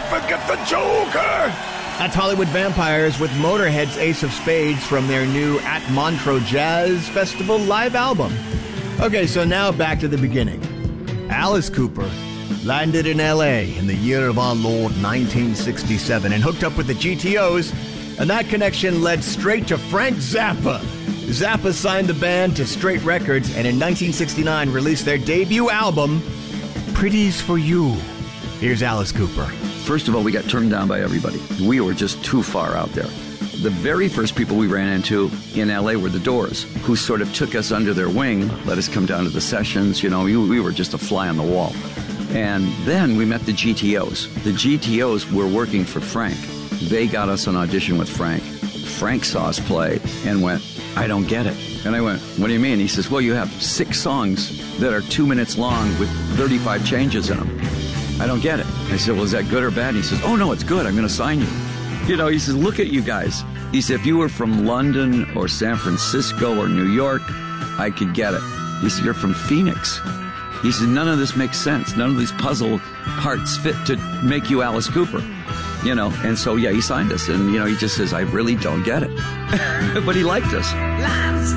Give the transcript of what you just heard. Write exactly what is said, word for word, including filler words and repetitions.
forget the Joker. That's Hollywood Vampires with Motorhead's Ace of Spades from their new At Montreux Jazz Festival live album. Okay, so now back to the beginning. Alice Cooper landed in L A in the year of our Lord nineteen sixty-seven and hooked up with the G T Os, and that connection led straight to Frank Zappa. Zappa signed the band to Straight Records and in nineteen sixty-nine released their debut album, Pretty's for You. Here's Alice Cooper. First of all, we got turned down by everybody. We were just too far out there. The very first people we ran into in L A were the Doors, who sort of took us under their wing, let us come down to the sessions. You know, we, we were just a fly on the wall. And then we met the G T Os. The G T Os were working for Frank. They got us an audition with Frank. Frank saw us play and went, I don't get it. And I went, what do you mean? He says, well, you have six songs that are two minutes long with thirty-five changes in them. I don't get it. I said, well, is that good or bad? And he says, oh, no, it's good. I'm going to sign you. You know, he says, look at you guys. He said, if you were from London or San Francisco or New York, I could get it. He said, you're from Phoenix. He said, none of this makes sense. None of these puzzle parts fit to make you Alice Cooper. You know, and so, yeah, he signed us. And, you know, he just says, I really don't get it. But he liked us.